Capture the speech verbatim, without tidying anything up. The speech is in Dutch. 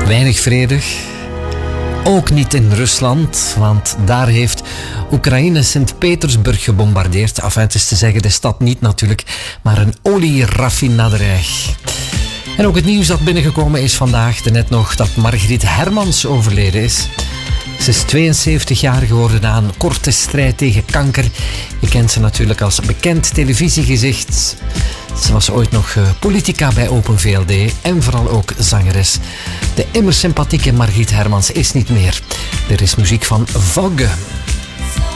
Weinig vredig. Ook niet in Rusland, want daar heeft Oekraïne Sint-Petersburg gebombardeerd. Enfin, het is te zeggen, de stad niet natuurlijk, maar een olieraffinaderij. En ook het nieuws dat binnengekomen is vandaag, net nog, dat Margriet Hermans overleden is. Ze is tweeënzeventig jaar geworden na een korte strijd tegen kanker. Je kent ze natuurlijk als bekend televisiegezicht. Ze was ooit nog politica bij Open V L D en vooral ook zangeres. De immer sympathieke Margriet Hermans is niet meer. Er is muziek van Vogue.